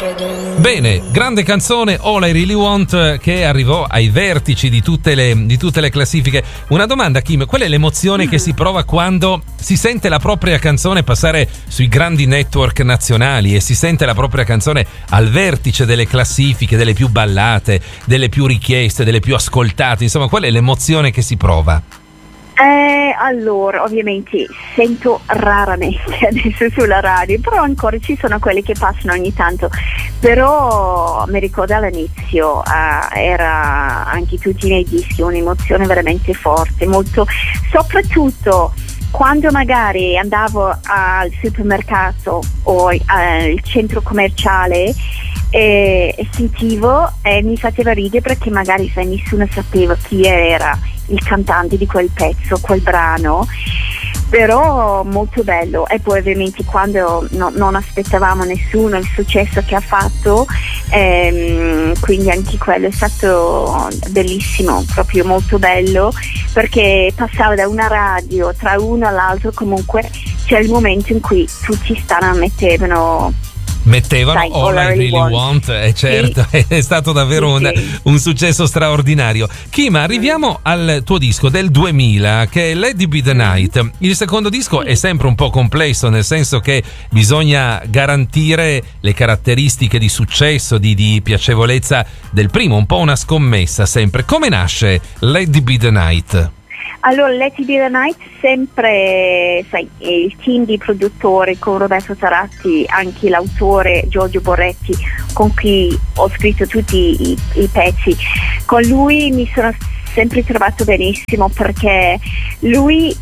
Bene, grande canzone All I Really Want, che arrivò ai vertici di tutte le classifiche. Una domanda, Kim, qual è l'emozione che si prova quando si sente la propria canzone passare sui grandi network nazionali e si sente la propria canzone al vertice delle classifiche, delle più ballate, delle più richieste, delle più ascoltate? Insomma, qual è l'emozione che si prova? Allora, ovviamente sento raramente adesso sulla radio, però ancora ci sono quelli che passano ogni tanto. Però mi ricordo all'inizio era anche tutti i miei dischi un'emozione veramente forte, molto, soprattutto quando magari andavo al supermercato o al centro commerciale e sentivo e mi faceva ridere perché magari nessuno sapeva chi era il cantante di quel pezzo, quel brano, però molto bello. E poi ovviamente quando non aspettavamo nessuno il successo che ha fatto, quindi anche quello è stato bellissimo, proprio molto bello, perché passava da una radio tra uno all'altro, comunque c'è il momento in cui tutti mettevano All I Really Want, certo, sì. È stato davvero un successo straordinario. Kim, arriviamo al tuo disco del 2000 che è Let It Be The Night. Il secondo disco è sempre un po' complesso, nel senso che bisogna garantire le caratteristiche di successo, di piacevolezza del primo, un po' una scommessa sempre. Come nasce Let It Be The Night? Allora, Let It Be The Night, sempre il team di produttori con Roberto Taratti, anche l'autore Giorgio Borretti, con cui ho scritto tutti i pezzi. Con lui mi sono sempre trovato benissimo, perché lui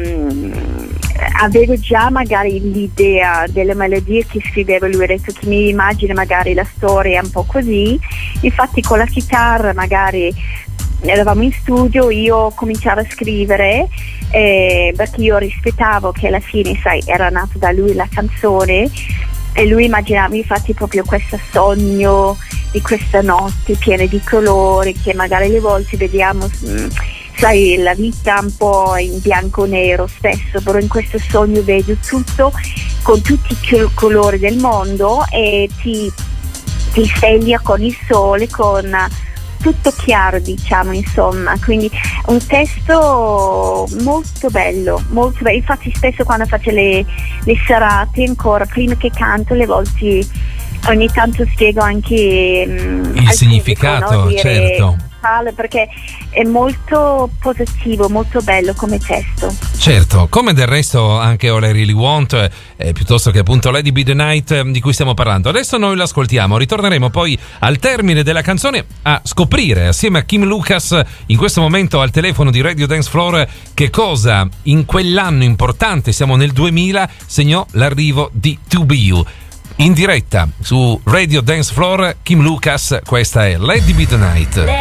avevo già magari l'idea delle melodie che scriveva lui. Ha detto che mi immagina magari la storia un po' così, infatti con la chitarra magari eravamo in studio, io cominciavo a scrivere perché io rispettavo che alla fine era nato da lui la canzone, e lui immaginava infatti proprio questo sogno di questa notte piena di colori, che magari le volte vediamo la vita un po' in bianco e nero spesso, però in questo sogno vedo tutto con tutti i colori del mondo e ti sveglia con il sole, con tutto chiaro, diciamo, insomma. Quindi un testo molto bello, molto bello. Infatti spesso quando faccio le serate, ancora prima che canto, le volte ogni tanto spiego anche il significato, pubblico, certo, perché è molto positivo, molto bello come testo. Certo, come del resto anche All I Really Want, piuttosto che appunto Let It Be The Night di cui stiamo parlando. Adesso noi l'ascoltiamo, ritorneremo poi al termine della canzone a scoprire assieme a Kim Lucas, in questo momento al telefono di Radio Dance Floor, che cosa in quell'anno importante, siamo nel 2000, segnò l'arrivo di To Be You. In diretta su Radio Dance Floor, Kim Lucas, questa è Let It Be The Night.